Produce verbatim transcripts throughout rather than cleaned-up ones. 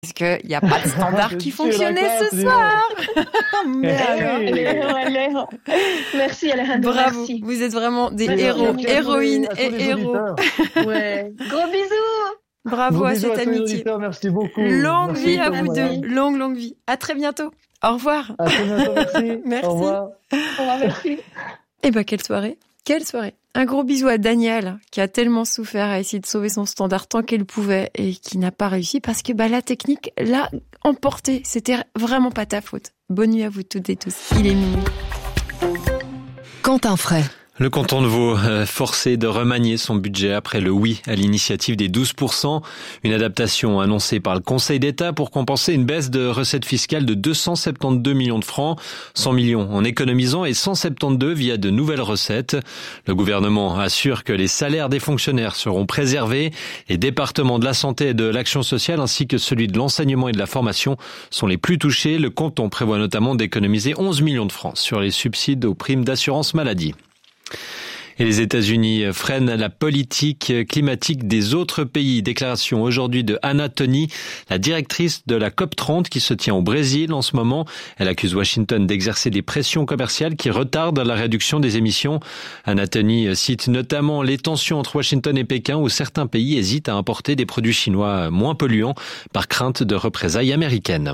Parce qu'il n'y a pas de standard qui fonctionnait ce soir. Merde. Merci Alejandro. Bravo, merci. Vous êtes vraiment des Merci héros, à héroïnes tous les- à tous et les héros. auditeurs. Ouais. Gros bisous. Bravo Gros à bisous cette à tous les amitié. auditeurs, merci beaucoup. Longue Merci vie à beaucoup, vous deux. madame. Longue, longue vie. À très bientôt. Au revoir. À très bientôt, merci. Merci. Au revoir. Au revoir, merci. Eh ben, quelle soirée. Quelle soirée. Un gros bisou à Daniel, qui a tellement souffert à essayer de sauver son standard tant qu'elle pouvait et qui n'a pas réussi parce que bah, la technique l'a emporté. C'était vraiment pas ta faute. Bonne nuit à vous toutes et tous. Il est minuit. Quentin Fray. Le canton de Vaud, euh, forcé de remanier son budget après le oui à l'initiative des douze pour cent. Une adaptation annoncée par le Conseil d'État pour compenser une baisse de recettes fiscales de deux cent soixante-douze millions de francs, cent millions en économisant et cent soixante-douze via de nouvelles recettes. Le gouvernement assure que les salaires des fonctionnaires seront préservés. Les départements de la santé et de l'action sociale ainsi que celui de l'enseignement et de la formation sont les plus touchés. Le canton prévoit notamment d'économiser onze millions de francs sur les subsides aux primes d'assurance maladie. Et les États-Unis freinent la politique climatique des autres pays. Déclaration aujourd'hui de Anna Tony, la directrice de la COP trente qui se tient au Brésil en ce moment. Elle accuse Washington d'exercer des pressions commerciales qui retardent la réduction des émissions. Anna Tony cite notamment les tensions entre Washington et Pékin où certains pays hésitent à importer des produits chinois moins polluants par crainte de représailles américaines.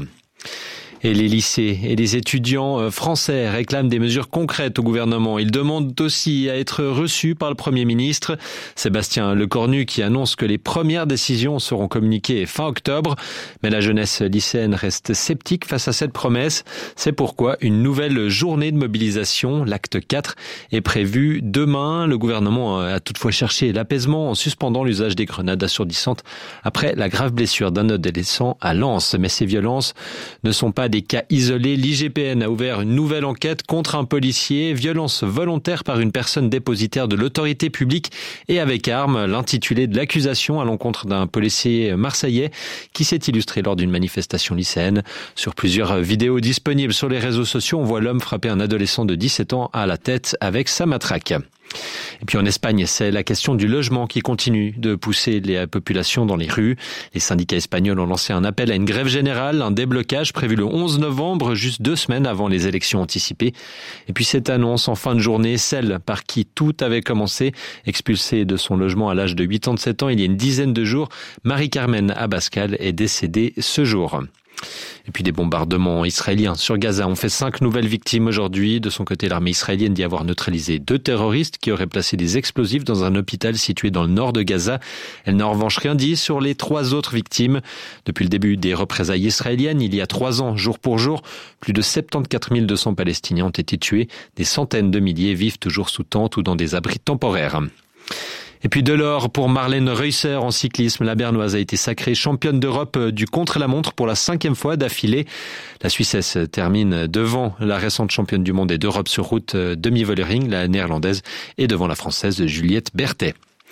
Et les lycées et les étudiants français réclament des mesures concrètes au gouvernement. Ils demandent aussi à être reçus par le Premier ministre. Sébastien Lecornu qui annonce que les premières décisions seront communiquées fin octobre. Mais la jeunesse lycéenne reste sceptique face à cette promesse. C'est pourquoi une nouvelle journée de mobilisation, l'acte quatre, est prévue demain. Le gouvernement a toutefois cherché l'apaisement en suspendant l'usage des grenades assourdissantes après la grave blessure d'un adolescent à Lens. Mais ces violences ne sont pas des cas isolés. L'I G P N a ouvert une nouvelle enquête contre un policier. Violence volontaire par une personne dépositaire de l'autorité publique et avec arme. L'intitulé de l'accusation à l'encontre d'un policier marseillais qui s'est illustré lors d'une manifestation lycéenne. Sur plusieurs vidéos disponibles sur les réseaux sociaux, on voit l'homme frapper un adolescent de dix-sept ans à la tête avec sa matraque. Et puis en Espagne, c'est la question du logement qui continue de pousser les populations dans les rues. Les syndicats espagnols ont lancé un appel à une grève générale, un déblocage prévu le onze novembre, juste deux semaines avant les élections anticipées. Et puis cette annonce en fin de journée, celle par qui tout avait commencé, expulsée de son logement à l'âge de quatre-vingt-sept ans il y a une dizaine de jours, Marie-Carmen Abascal est décédée ce jour. Et puis des bombardements israéliens sur Gaza ont fait cinq nouvelles victimes aujourd'hui. De son côté, l'armée israélienne dit avoir neutralisé deux terroristes qui auraient placé des explosifs dans un hôpital situé dans le nord de Gaza. Elle n'a en revanche rien dit sur les trois autres victimes. Depuis le début des représailles israéliennes, il y a trois ans, jour pour jour, plus de soixante-quatorze mille deux cents Palestiniens ont été tués. Des centaines de milliers vivent toujours sous tente ou dans des abris temporaires. Et puis de l'or pour Marlène Reusser en cyclisme. La Bernoise a été sacrée championne d'Europe du contre-la-montre pour la cinquième fois d'affilée. La Suissesse termine devant la récente championne du monde et d'Europe sur route Demi Vollering, la néerlandaise, et devant la française Juliette Berthet.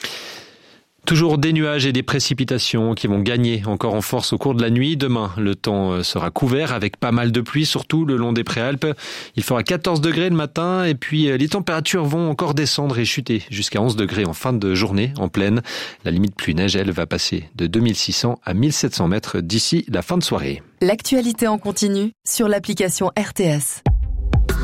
Toujours des nuages et des précipitations qui vont gagner encore en force au cours de la nuit. Demain, le temps sera couvert avec pas mal de pluie, surtout le long des Préalpes. Il fera quatorze degrés le matin et puis les températures vont encore descendre et chuter jusqu'à onze degrés en fin de journée en pleine. La limite pluie-neige, elle, va passer de deux mille six cents à mille sept cents mètres d'ici la fin de soirée. L'actualité en continu sur l'application R T S.